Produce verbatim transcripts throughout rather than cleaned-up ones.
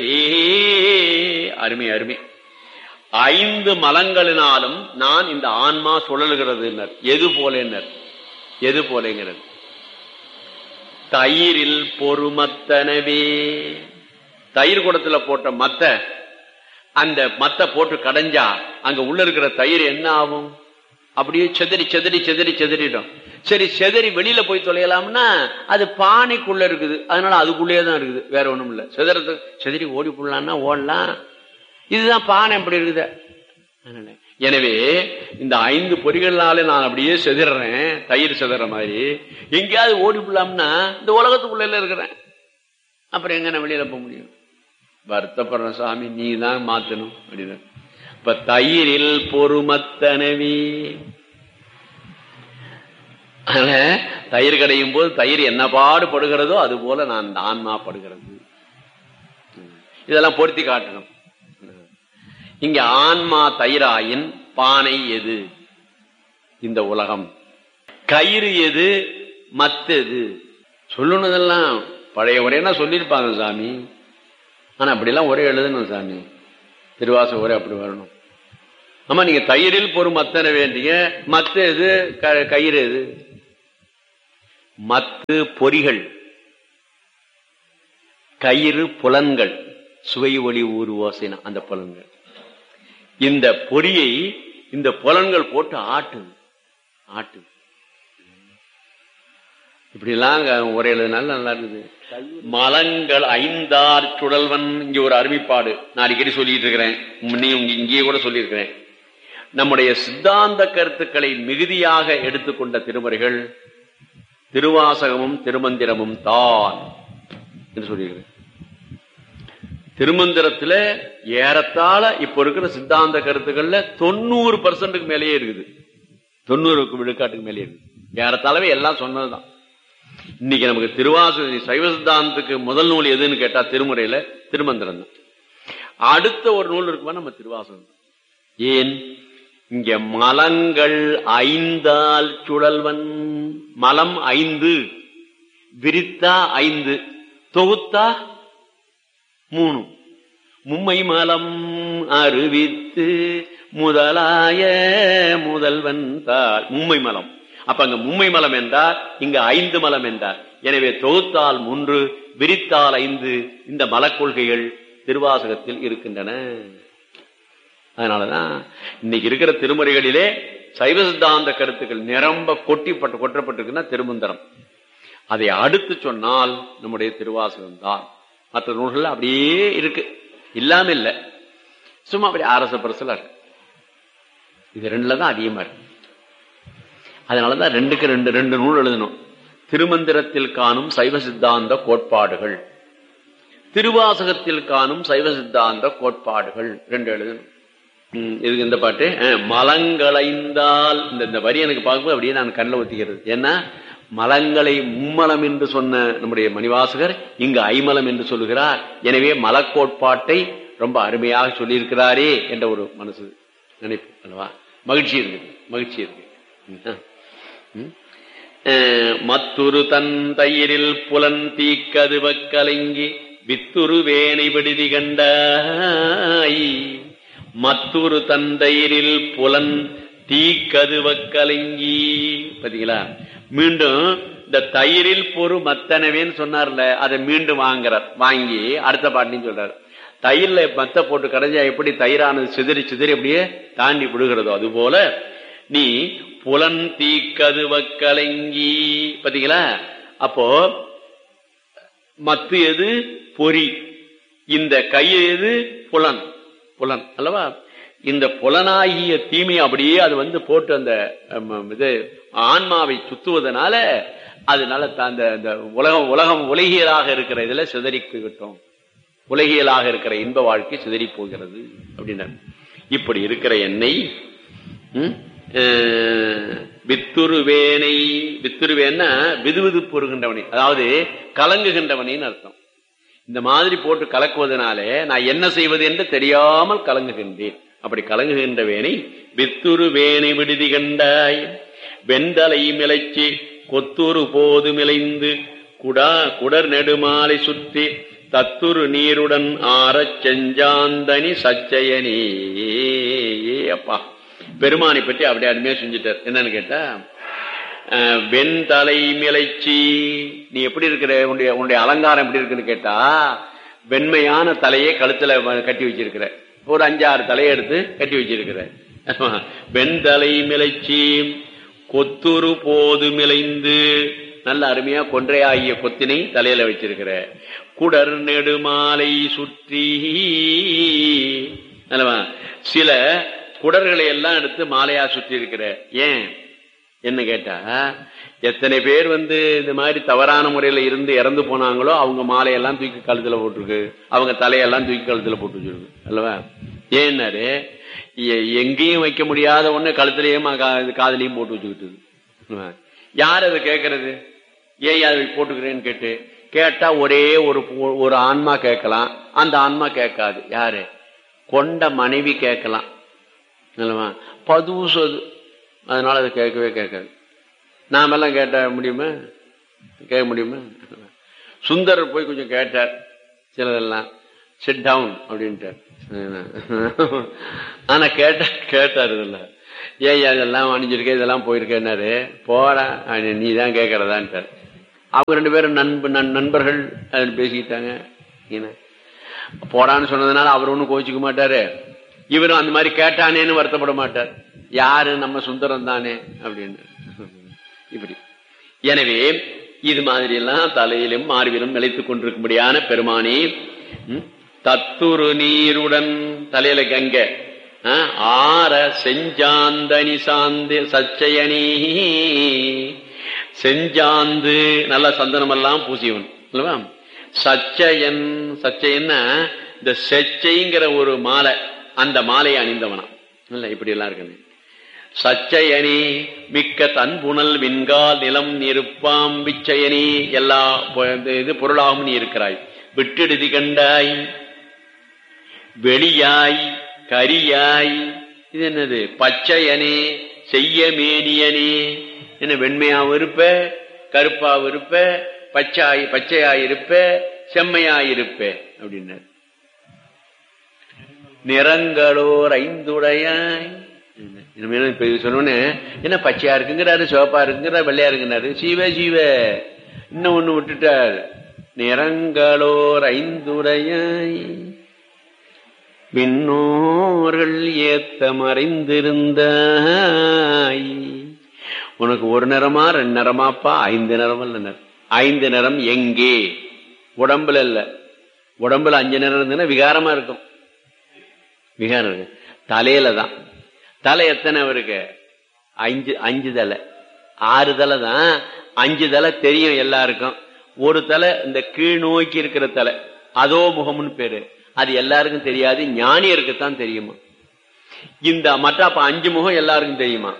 அருமை அருமை. ஐந்து மலங்களினாலும் நான் இந்த ஆன்மா சுழல்கிறது. எது போல எது போலங்கிறது? தயிரில் பொறுமத்தனவே. தயிர் குடத்துல போட்ட மத்த, அந்த மத்த போட்டு கடைஞ்சா அங்க உள்ள இருக்கிற தயிர் என்ன ஆகும்? அப்படியே செதறி செதறி செதறி செதறிடும். சரி, செதறி வெளியில போய் தொலையலாம்னா அது பானைக்குள்ள இருக்குது, அதனால அதுக்குள்ளேயே தான் இருக்குது, வேற ஒண்ணும் இல்ல. செதறது செதறி ஓடி போடலாம்னா ஓடலாம். இதுதான் பானை எப்படி இருக்குது. எனவே இந்த ஐந்து பொறிகள்னால நான் அப்படியே செதறேன், தயிர் செதற மாதிரி. எங்கேயாவது ஓடி போடலாம்னா இந்த உலகத்துக்குள்ள இருக்கிறேன், அப்புறம் எங்க நான் வெளியில போக முடியும்? வருத்தப்படுற சாமி, நீ தான் மாத்தணும் அப்படின்னு. இப்ப தயிரில் பொறுமத்தனவி. தயிர் கடையும் போது தயிர் என்ன பாடுபடுகிறதோ அது போல நான் ஆன்மா படுகிறது. இதெல்லாம் பொருத்தி காட்டணும். இங்க ஆன்மா தயிராயின் பானை எது? இந்த உலகம். கயிறு எது? மத்தது. சொல்லணுதெல்லாம் பழைய உரையா சொல்லியிருப்பாங்க சாமி. ஆனா அப்படிலாம் ஒரே எழுதணும் சாமி, திருவாச ஒரே அப்படி வரணும். ஆமா, நீங்க தயிரில் பொறும் மத்தன வேண்டிய மத்து எது? கயிறு எது? மத்து பொறிகள், கயிறு புலன்கள், சுவை ஒளி ஊர் ஓசைனா அந்த புலன்கள். இந்த பொறியை இந்த புலன்கள் போட்டு ஆட்டு ஆட்டு இப்படி எல்லாம் ஒரே எழுதுனால நல்லா இருக்குது. மலங்கள் ஐந்தார் சுழல்வன். இங்க ஒரு அருமைப்பாடு நான் அடிக்கடி சொல்லிட்டு இருக்கிறேன், இங்கேயே கூட சொல்லியிருக்கிறேன். நம்முடைய சித்தாந்த கருத்துக்களை மிகுதியாக எடுத்துக்கொண்ட திருமுறைகள் திருவாசகமும் திருமந்திரமும் தான் என்று சொல்லியிருக்கிறேன். திருமந்திரத்துல ஏறத்தாழ இப்ப இருக்கிற சித்தாந்த கருத்துக்கள்ல தொண்ணூறு பர்சன்ட்டுக்கு மேலேயே இருக்குது, தொண்ணூறுக்கு விழுக்காட்டுக்கு மேலேயே இருக்குது. ஏறத்தாழவே எல்லாம் சொன்னதுதான். இன்னைக்கு நமக்கு திருவாச சைவ சித்தாந்தத்துக்கு முதல் நூல் எதுன்னு கேட்டா திருமுறையில திருமந்திரம் தான். அடுத்த ஒரு நூல் இருக்குமா நம்ம திருவாசகம். ஏன்? இங்க மலங்கள் ஐந்தால் சுழல்வன். மலம் ஐந்து, விரித்தா ஐந்து, தொகுத்தா மூணு. மும்மை மலம் அறிவித்து முதலாய முதல்வன் தாள். மும்மை மலம். அப்ப அங்க மும்மை மலம் என்றார், இங்க ஐந்து மலம் என்றார். எனவே தொகுத்தால் மூன்று, விரித்தால் ஐந்து. இந்த மலக்கொள்கைகள் திருவாசகத்தில் இருக்கின்றன. அதனாலதான் இன்னைக்கு இருக்கிற திருமுறைகளிலே சைவ சித்தாந்த கருத்துக்கள் நிரம்ப கொட்டிப்பட்டு கொட்டப்பட்டிருக்குன்னா திருமந்திரம். அதை அடுத்து சொன்னால் நம்முடைய திருவாசகம் தான். மற்ற நூல்கள் அப்படியே இருக்கு, இல்லாம இல்ல, சும்மா அப்படி அரச பரசலா இருக்கு. இது ரெண்டுலதான் அதிகமா இருக்கு. அதனாலதான் ரெண்டுக்கு ரெண்டு ரெண்டு நூல் எழுதணும். திருமந்திரத்தில் காணும் சைவ சித்தாந்த கோட்பாடுகள், திருவாசகத்தில் காணும் சைவ சித்தாந்த கோட்பாடுகள் ரெண்டு எழுதணும். இதுக்கு இந்த பாட்டு மலங்களைந்தால் இந்த வரி எனக்கு பார்க்கும்போது அப்படியே நான் கண்ணில் ஒத்திக்கிறது. ஏன்னா மலங்களை மும்மலம் என்று சொன்ன நம்முடைய மணிவாசகர் இங்கு ஐமலம் என்று சொல்லுகிறார். எனவே மலக்கோட்பாட்டை ரொம்ப அருமையாக சொல்லியிருக்கிறாரே என்ற ஒரு மனசு நினைப்பு அல்லவா? மகிழ்ச்சி இருக்கு, மகிழ்ச்சி இருக்கு. மத்துரு தன் தயிரில் புலன் தீக்கதுவ கலங்கி வித்துரு வேனை விடுதி கண்டாய். மத்துரு தந்தையரில் புலன் தீக்கதுவ கலங்கி. பாத்தீங்களா? மீண்டும் இந்த தயிரில் பொறு மத்தனவேன்னு சொன்னார்ல, அதை மீண்டும் வாங்குறார். வாங்கி அடுத்த பாட்டின்னு சொல்றாரு. தயிர்ல மத்த போட்டு கடைஞ்சா எப்படி தயிரானது சிதறி சிதறி அப்படியே தாண்டி விடுகிறதோ அது போல நீ புலன் தீக்கதுவ கலங்கி. பாத்தீங்களா? அப்போ மத்து எது? பொறி. இந்த கயிறு எது? புலன். புலன் அல்லவா? இந்த புலனாகிய தீமை அப்படியே அது வந்து போட்டு அந்த இது ஆன்மாவை சுத்துவதனால அதனால அந்த உலகம் உலகம் உலகியலாக இருக்கிற இதுல சிதறி போய்விட்டோம். உலகியலாக இருக்கிற இன்ப வாழ்க்கை சிதறி போகிறது அப்படின்னா, இப்படி இருக்கிற என்னை வித்துருவேனை. வித்துருவேன்னா விதுவிது பொறுகின்றவனை, அதாவது கலங்குகின்றவனின்னு அர்த்தம். இந்த மாதிரி போட்டு கலக்குவதனாலே நான் என்ன செய்வது என்று தெரியாமல் கலங்குகின்றேன். அப்படி கலங்குகின்றவேனை வித்துரு வேனை விடுதி கண்டாய். வெண்தலை மிளைச்சி கொத்துரு போது மிளைந்து குடா குடர் நெடுமாலை சுற்றி தத்துரு நீருடன் ஆறச் செஞ்சாந்தனி சச்சயனே. அப்பா பெருமானை பற்றி அப்படி அருமையா செஞ்சுட்டார். என்னன்னு கேட்டா, வெண்தலை மிளைச்சி, நீ எப்படி இருக்கிற, உன்னுடைய உன்னுடைய அலங்காரம் எப்படி இருக்குன்னு கேட்டா, வெண்மையான தலையை கழுத்துல கட்டி வச்சிருக்கிற, ஒரு அஞ்சாறு தலையை எடுத்து கட்டி வச்சிருக்கிற. வெண்தலை மிளைச்சி கொத்துரு போது மிளைந்து, நல்ல அருமையா கொன்றையாகிய கொத்தினை தலையில வச்சிருக்கிற. குடர் நெடுமாலை சுற்றி, நல்லவா சில குடர்களை எல்லாம் எடுத்து மாலையா சுற்றி இருக்கிற. ஏன் என்ன கேட்டா, எத்தனை பேர் வந்து இந்த மாதிரி தவறான முறையில இருந்து இறந்து போனாங்களோ அவங்க மாலையெல்லாம் தூக்கி கழுத்துல போட்டிருக்கு, அவங்க தலையெல்லாம் தூக்கி கழுத்துல போட்டு வச்சிருக்கு அல்லவா. ஏன்னாரு, எங்கேயும் வைக்க முடியாத ஒண்ணு கழுத்துலயும் காதலையும் போட்டு வச்சுக்கிட்டு. யார் அதை கேட்கறது? ஏன் அதை போட்டுக்கிறேன்னு கேட்டு கேட்டா ஒரே ஒரு ஒரு ஆன்மா கேட்கலாம், அந்த ஆன்மா கேட்காது. யாரு? கொண்ட மனைவி கேட்கலாம் அல்லவா. பதுசது, அதனால அதை கேட்கவே கேட்காது. நாமெல்லாம் கேட்ட முடியுமா? கேட்க முடியுமா? சுந்தரர் போய் கொஞ்சம் கேட்டார் சிலதெல்லாம், சிட் டவுன் அப்படின்ட்டார். ஆனா கேட்ட கேட்டார் இல்ல, ஏன் அதெல்லாம் அணிஞ்சிருக்க, இதெல்லாம் போயிருக்கேன்னாரு. போடா நீ தான் கேட்கறதான்ட்டார். அவங்க ரெண்டு பேரும் நண்ப நண்பர்கள் பேசிக்கிட்டாங்க. போடான்னு சொன்னதுனால அவர் ஒன்னும் கோச்சிக்க மாட்டாரு, இவரும் அந்த மாதிரி கேட்டானேன்னு வருத்தப்பட மாட்டார். யாரு? நம்ம சுந்தரம் தானே அப்படின்னு. இப்படி எனவே இது மாதிரி எல்லாம் தலையிலும் மார்பிலும் நிலைத்துக் கொண்டிருக்கும்படியான பெருமானே, தத்துரு நீருடன் தலையில கங்க ஆற செஞ்சாந்தனி சாந்து சச்சயனி, செஞ்சாந்து நல்ல சந்தனம் எல்லாம் பூசியவன் அல்லவா. சச்சயன், சச்சயன்னா இந்த செச்சைங்கிற ஒரு மாலை, அந்த மாலையை அணிந்தவனா இல்ல. இப்படி எல்லாம் இருக்கு. சச்சயனி மிக்க தன்புணல் விண்கால் நிலம் நெருப்பாம் விச்சயனி, எல்லா இது பொருளாகும் நீ இருக்கிறாய். விட்டெடுதி கண்டாய், வெளியாய், கரியாய், இது என்னது? பச்சையனே செய்ய மேனியனே, என்ன வெண்மையாவும் இருப்ப, கருப்பாவும் இருப்ப, பச்சாய் பச்சையாயிருப்ப, செம்மையாயிருப்ப அப்படின்னாரு. நிறங்களோர் ஐந்துடையாய், சொன்னோன்னு என்ன பச்சையா இருக்குங்கிறாரு, சிவப்பா இருக்குங்கிறாரு, வெள்ளையா இருக்குங்கிறாரு. சீவ சீவ இன்னும் ஒண்ணு விட்டுட்டார். நிறங்களோர் ஐந்துடையாய் விண்ணோர்கள் ஏத்த மறைந்திருந்தாய். உனக்கு ஒரு நிறமா ரெண்டு நிறமாப்பா? ஐந்து நிறம் இல்ல. ஐந்து நிறம் எங்கே? உடம்புல இல்ல. உடம்புல அஞ்சு நிறம் இருந்ததுன்னா விகாரமா இருக்கும். விகாரம் இருக்கு தலையில தான். தலை எத்தனை இருக்கு? அஞ்சு அஞ்சு தலை, ஆறு தலை தான். அஞ்சு தலை தெரியும் எல்லாருக்கும். ஒரு தலை இந்த கீழ் நோக்கி இருக்கிற தலை, அதோ முகம்னு பேரு, அது எல்லாருக்கும் தெரியாது, ஞானியருக்குத்தான் தெரியுமா. இந்த மற்ற அப்ப அஞ்சு முகம் எல்லாருக்கும் தெரியுமா?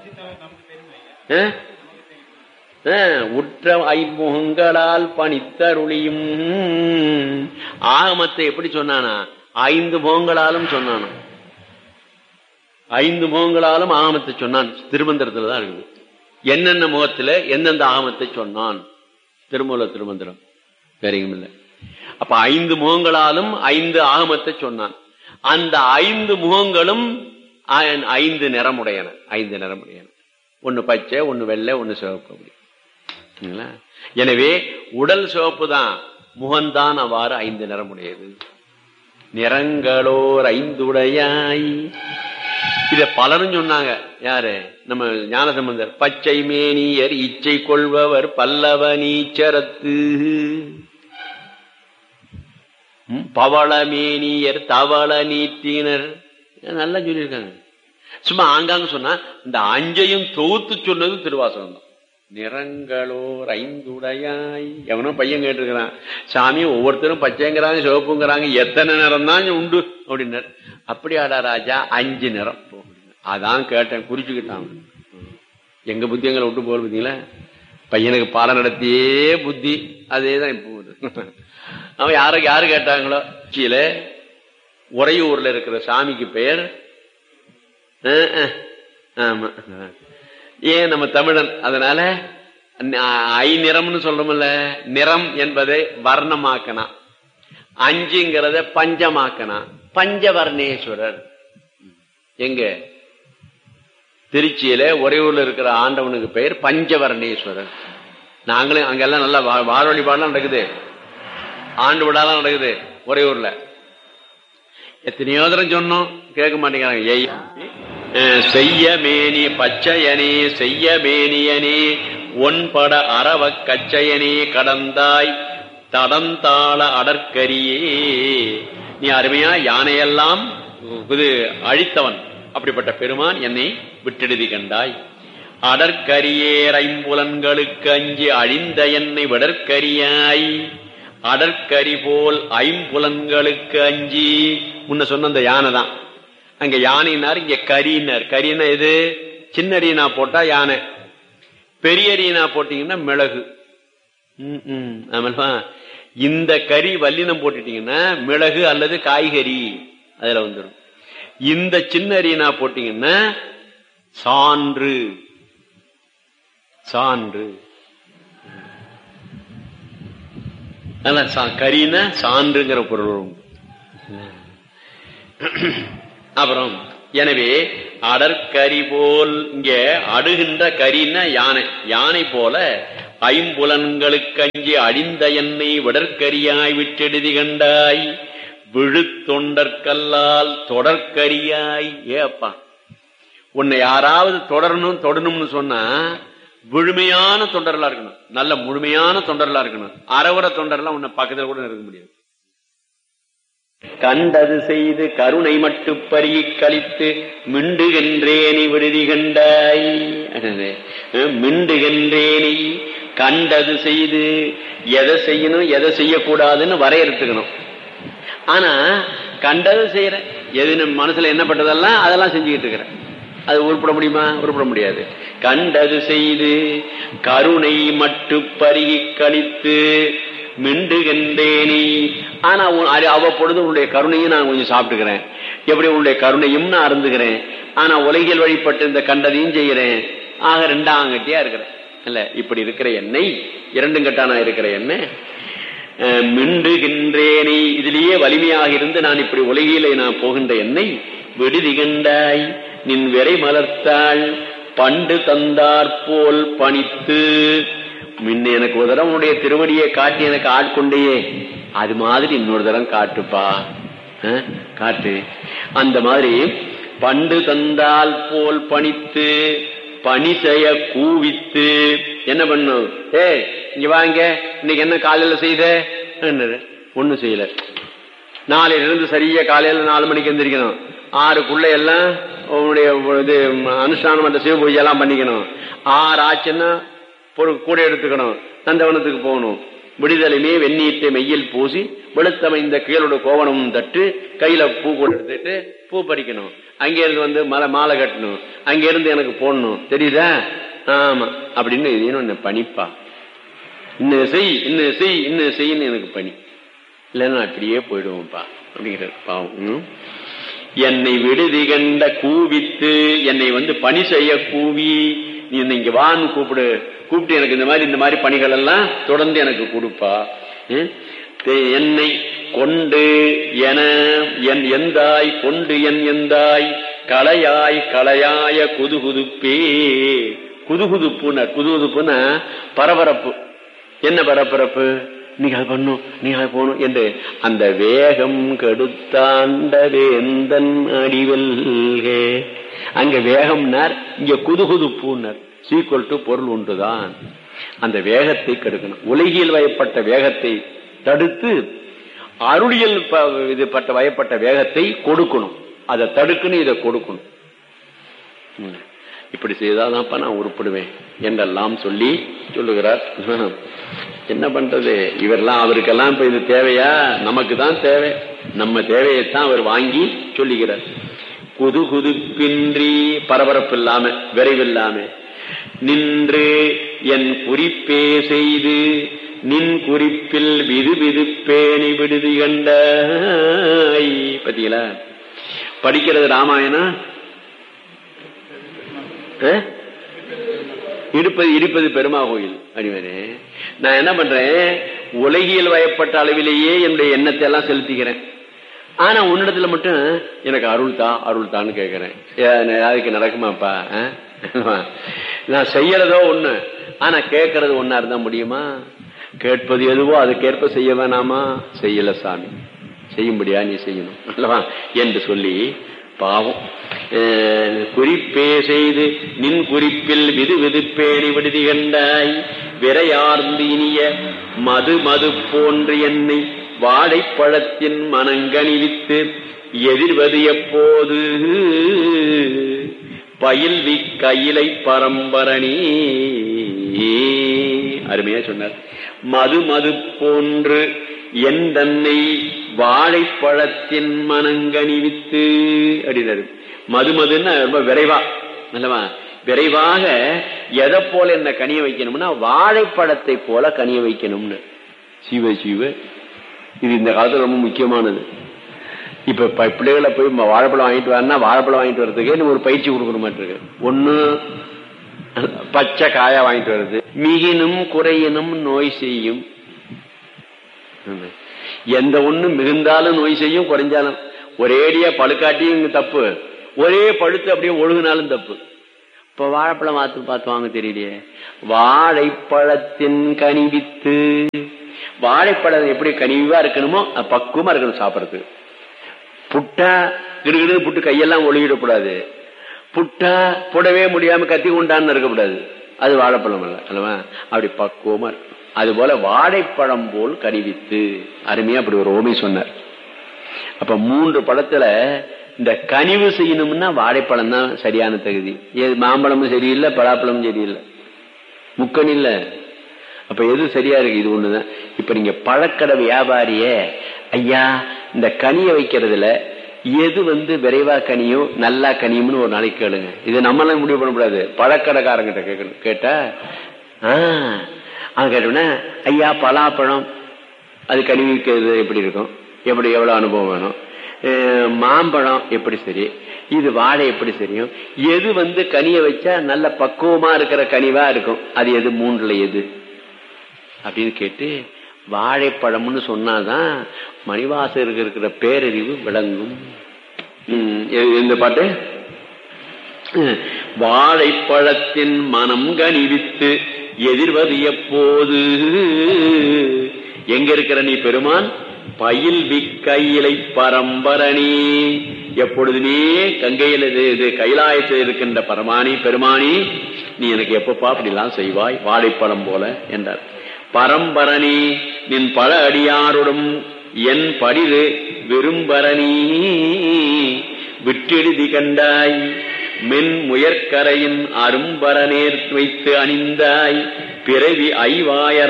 உற்ற ஐமுகங்களால் பணித்தருளியும். ஆகமத்தை எப்படி சொன்னானா? ஐந்து முகங்களாலும் சொன்னானா. ஐந்து முகங்களாலும் ஆகமத்தை சொன்னான். திருமந்திரத்துல தான் இருக்குது. என்னென்ன முகத்துல எந்தெந்த ஆகமத்தை சொன்னான் திருமூல திருமந்திரம் வேறையும் இல்லை. அப்ப ஐந்து முகங்களாலும் ஐந்து ஆகமத்தை சொன்னான். அந்த ஐந்து முகங்களும் ஐந்து நிறமுடையன. ஐந்து நிறமுடையன. ஒன்னு பச்சை, ஒன்னு வெள்ளை, ஒன்னு சிவப்பு. அப்படி. எனவே உடல் சிவப்பு தான், முகம்தான் அவ்வாறு ஐந்து நிறமுடையது. நிறங்களோர் ஐந்துடையாய். இத பலரும் சொன்னாங்க. யாரு? நம்ம ஞானசம்பந்தர். பச்சை மேனியர் இச்சை கொள்பவர் பல்லவ நீச்சரத்து, பவளமேனியர் தவள நீட்டினர். நல்லா சொல்லியிருக்காங்க. சும்மா ஆங்காங்க சொன்னா இந்த அஞ்சையும் தொகுத்து சொன்னது திருவாசகம் தான். நிறங்களோர் ஐந்துடையாய். எவனோ பையன் கேட்டிருக்கிறான், சாமி ஒவ்வொருத்தரும் பச்சைங்கிறாங்க, சிவப்புங்கிறாங்க, எத்தனை நிறம் தான் உண்டு அப்படின்னாரு. அப்படியாடா ராஜா, அஞ்சு நிறம். அதான் கேட்டேன், குறிச்சுக்கிட்டான். எங்க புத்தி எங்களை விட்டு போற பார்த்தீங்களா? பையனுக்கு பாடம் நடத்தியே புத்தி அதேதான் இப்போ. அவன் யார யாரு கேட்டாங்களோ, கீழே உறையூர்ல இருக்கிற சாமிக்கு பெயர் ஆமா. ஏன் நம்ம தமிழன், அதனால ஐ நிறம்னு சொல்றோம்ல. நிறம் என்பதை வர்ணமாக்கனா. அஞ்சுங்கிறத பஞ்சமாக்கனா பஞ்சவர்ணேஸ்வரர். எங்க திருச்சியில ஒரே ஊர்ல இருக்கிற ஆண்டவனுக்கு பெயர் பஞ்சவர்ணேஸ்வரர். நாங்களும் அங்கெல்லாம் நல்லா வார வழிபாடுலாம் நடக்குது, ஆண்டு விழாலாம் நடக்குது ஒரே ஊர்ல. எத்தனையோ தரம் சொன்னோம், கேட்க மாட்டேங்கிறாங்க. செய்ய மேனி பச்சையனே செய்ய மேனியனே ஒன்பட அரவ கச்சையனே கடந்தாய் தடந்தாள அடற்கரியே. நீ அருமையா யானையெல்லாம் இது அழித்தவன், அப்படிப்பட்ட பெருமான் என்னை விட்டெடுதி கண்டாய். அடற்கரியேர் ஐம்புலன்களுக்கு அஞ்சு அழிந்த என்னை விடற்கரியாய். அடற்கரி போல் ஐம்புலன்களுக்கு அஞ்சி. முன்ன சொன்ன அந்த யானை தான், அங்க யானைனார், இங்க கரியினார். கரினா எது? சின்ன அரியனா போட்டா யானை, பெரிய அரியனா போட்டீங்கன்னா மிளகு. ஆமா, இந்த கறி வல்லினம் போட்டுட்டீங்கன்னா மிளகு அல்லது காய்கறி அதுல வந்துடும். இந்த சின்ன அரியனா போட்டீங்கன்னா சான்று சான்று. கரினா சான்றுங்கிற பொருள். அப்புறம் எனவே அடற்கரி போல், இங்க அடுகின்ற கரின்னா யானை, யானை போல ஐம்புலன்களுக்கு அஞ்சி அழிந்த என்னை விடற்கரியாய் விட்டெடுதி கண்டாய். விழுத்தொண்டற்கல்லால் தொடர்கரியாய். ஏ அப்பா, உன்னை யாராவது தொடரணும் தொடணும்னு சொன்னா முழுமையான தொண்டர்களா இருக்கணும், நல்ல முழுமையான தொண்டர்களா இருக்கணும். அறவுற தொண்டர்லாம் உன்னை பக்கத்துல கூட இருக்க முடியாது. கண்டது செய்து கருணை மட்டு பருகி கழித்து மிண்டுகின்றேனி விடுதி கண்டாய். மிண்டுகின்றேனி கண்டது செய்து, எதை செய்யணும் எதை செய்யக்கூடாதுன்னு வரையறுத்துக்கணும். ஆனா கண்டது செய்யற, எது நம்ம மனசுல என்ன பட்டதெல்லாம் அதெல்லாம் செஞ்சுக்கிட்டு இருக்கிறேன், அது உருப்பட முடியுமா? உருப்பட முடியாது. கண்டது செய்து கருணை மட்டு பருகி கழித்து மிண்டுகின்றேனி. ஆனா அவ்வப்பொழுது உன்னுடைய கருணையும் நான் கொஞ்சம் சாப்பிட்டுக்கிறேன், எப்படி உன்னுடைய கருணையும் நான் அருந்துகிறேன். ஆனா உலகில் வழிபட்டு இந்த கண்டதையும் செய்கிறேன். ஆக ரெண்டாம் கட்டியா இருக்கிறேன் இல்ல. இப்படி இருக்கிற என்னை, இரண்டும் கட்டானா இருக்கிற என்ன மிண்டுகின்றேனே, இதிலேயே வலிமையாக இருந்து நான் இப்படி உலகிலே நான் போகின்ற என்னை விடுதி கண்டாய். நின் விரை மலர்த்தாள் பண்டு தந்தாற்போல் பணித்து. முன்ன எனக்கு ஒரு தரம் உன்னுடைய திருவடியை காட்டி எனக்கு ஆட்கொண்டையே, அது மாதிரி இன்னொரு தரம் காட்டுப்பா, காட்டு. அந்த மாதிரி பண்டு தந்தால் போல் பணித்து பணி செய்ய கூவித்து. என்ன பண்ணும்? ஏ இங்க வாங்க, இன்னைக்கு என்ன காலையில செய்த? ஒண்ணு செய்யல. நாளையில இருந்து சரியா காலையில நாலு மணிக்கு எந்திரிக்கணும், ஆறுக்குள்ள எல்லாம் உன்னுடைய இது அனுஷ்டானம் அந்த சிவ பூஜை எல்லாம் பண்ணிக்கணும். ஆறு ஆச்சுன்னா பொருள் கூட எடுத்துக்கணும், நந்தவனத்துக்கு போகணும். விடுதலையுமே வெந்நீட்டை மெய்யில் பூசி வெளுத்தமைந்த கீழோட கோவணமும் தட்டு, கையில பூ கூட எடுத்துட்டு பூ பறிக்கணும். அங்கே இருந்து வந்து மலை மாலை கட்டணும், அங்க இருந்து எனக்கு போடணும், தெரியுதா? ஆமா அப்படின்னு இது பணிப்பா. இன்னும் செய் இன்னும் செய் இன்னும் செய்யன்னு எனக்கு பணி, இல்லைன்னா அப்படியே போயிடுவோம்ப்பா அப்படிங்கிற பாவம். என்னை விடுதி கண்ட கூவித்து, என்னை வந்து பணி செய்ய கூவி, நீ இங்க வான்னு கூப்பிடு, கூப்பிட்டு எனக்கு இந்த மாதிரி இந்த மாதிரி பணிகள் எல்லாம் தொடர்ந்து எனக்கு கொடுப்பா. என்னை கொண்டு என என் எந்தாய் கொண்டு என் எந்தாய் கலையாய் கலையாய குதுகுதுப்பே. குதுகுதுப்புன குதுகுதுப்புன பரபரப்பு. என்ன பரபரப்பு? நீங்க அது பண்ணும், நீங்க அது போகணும் என்று அந்த வேகம் கெடுத்தாண்ட வேந்தன் அடிவல்கே. அங்க வேகம்னார், இங்க குதுகுதுப்புனர். சீக்குவல் டு பொருள் ஒன்றுதான். அந்த வேகத்தை கெடுக்கணும். உலகில் வயப்பட்ட வேகத்தை தடுத்து அருளியல் இது பட்ட வயப்பட்ட வேகத்தை கொடுக்கணும். அதை தடுக்கணும், இதை கொடுக்கணும். இப்படி செய்தாதான்ப்பா நான் உருப்படுவேன் என்றெல்லாம் சொல்லி சொல்லுகிறார். என்ன பண்றது? இவரெல்லாம் அவருக்கெல்லாம் இப்ப இது தேவையா? நமக்கு தான் தேவை. நம்ம தேவையைத்தான் அவர் வாங்கி சொல்லுகிறார். குது குதுப்பின்றி, பரபரப்பு இல்லாம விரைவில்லாம நின்று என் குறிப்பே செய்து நின் குறிப்பில் விது விது பேணி விடுதி கண்டாய். பத்தீங்களா? படிக்கிறது ராமாயணம், இருப்பது இருப்பது பெருமா கோயில். அடிவரே நான் என்ன பண்றேன், உலகியல் வயப்பட்ட அளவிலேயே என்னுடைய எண்ணத்தை எல்லாம் செலுத்திக்கிறேன். ஆனா உன்னிடத்துல மட்டும் எனக்கு அருள் தா அருள் தான்னு கேட்கிறேன். அதுக்கு நடக்குமாப்பா? நான் செய்யறதோ ஒண்ணு, ஆனா கேட்கறது ஒன்னா இருந்தா முடியுமா? கேட்பது எதுவோ அதுக்கேற்ப செய்ய வேணாமா? செய்யல சாமி, செய்யும்படியா நீ செய்யணும் அல்லவா என்று சொல்லி பாவம் குறிப்பே செய்து நின் குறிப்பில் விது விதுப்பேணி விடுதி கண்டாய் விரையார்ந்து இனிய மது மது போன்று என்னை வாழைப்பழத்தின் மனங்கணிவித்து எதிர்வது எப்போது பயில்வி கையிலை பரம்பரணி. அருமையா சொன்னார். மது மது போன்று என் தன்னை வாழைப்பழத்தின் மனங்கணிவித்து அப்படின்னாரு. மது மதுன்னா ரொம்ப விரைவா அல்லவா, விரைவாக எதை போல என்ன கனிய வைக்கணும்னா வாழைப்பழத்தை போல கனிய வைக்கணும்னு. சிவ சிவ, இது இந்த காலத்துல ரொம்ப முக்கியமானது. இப்ப பிள்ளைகளை போய் வாழைப்பழம் வாங்கிட்டு வரனா வாழைப்பழம் வாங்கிட்டு வர்றதுக்கு ஒரு பயிற்சி கொடுக்கற மாதிரி இருக்கு. ஒண்ணு பச்சை காயா வாங்கிட்டு வருது. மிகினும் குறையினும் நோய் செய்யும். எந்த ஒண்ணு மிகுந்தாலும் நோய் செய்யும், குறைஞ்சாலும். ஒரேடியா பழுக்காட்டியும் தப்பு, ஒரே பழுத்து அப்படியே ஒழுகுனாலும் தப்பு. இப்ப வாழைப்பழம் பார்த்து பார்த்து வாங்க தெரியலையே. வாழைப்பழத்தின் கனிவித்து, வாழைப்பழம் எப்படி கனிவா இருக்கணுமோ பக்குவமா இருக்கணும் சாப்பிடறதுக்கு. புட்டா கிடுகிடு புட்டு கையெல்லாம் ஒழுகிடக்கூடாது. புட்டா புடவே முடியாம கத்தி கொண்டான்னு இருக்கக்கூடாது. அது வாழைப்பழம் அல்ல அல்லவா. அப்படி பக்குவமா இருக்கு. அது போல வாழைப்பழம் போல் கனிவித்து, அருமையா அப்படி ஒரு ஓமை சொன்னார். அப்ப மூன்று பழத்துல இந்த கனிவு செய்யணும்னா வாழைப்பழம் தான் சரியான தகுதி. மாம்பழமும் சரியில்லை, பலாப்பழமும் சரியில்லை, முக்கணி இல்ல. அப்ப எது சரியா இருக்கு? இது ஒண்ணுதான். இப்ப நீங்க பழக்கடை வியாபாரிய ஐயா இந்த கனியை வைக்கிறதுல எது வந்து விரைவா கனியும் நல்லா கனியும்னு ஒரு நாளைக்கு கேளுங்க. இதை நம்மளாம் முடிவு பண்ணக்கூடாது, பழக்கடைக்காரங்கிட்ட கேட்கணும். கேட்டா ஆஹ் அது கேட்டோம்னா ஐயா பலாப்பழம் அது கனிவிக்கிறது எப்படி இருக்கும், எப்படி எவ்வளவு அனுபவம் வேணும், மாம்பழம் எப்படி சரி, இது வாழை எப்படி சரியும், எது வந்து கனியை வச்சா நல்ல பக்குவமா இருக்கிற கனிவா இருக்கும், அது எது மூன்றுல எது அப்படின்னு கேட்டு வாழைப்பழம்னு சொன்னாதான் மணிவாசகருக்கு இருக்கிற பேரறிவு விளங்கும். இந்த பாட்டு வாழைப்பழத்தின் மனம் கனிவித்து எதிர்வது எப்போது. எங்க இருக்கிற நீ பெருமான்? பயில்வி கையிலை பரம்பரணி. எப்பொழுதுமே கங்கையில் இது கைலாயத்தில் இருக்கின்ற பரமானி பெருமானி, நீ எனக்கு எப்பப்பா அப்படிலாம் செய்வாய் வாழைப்பழம் போல என்றார். பரம்பரணி நின் பல அடியாருடன் என் படிது விரும்பரணி விட்டெழுதி கண்டாய் மென் முயற்கரையின் அரும்பரநேர் வைத்து அணிந்தாய் பிறவி ஐவாயர்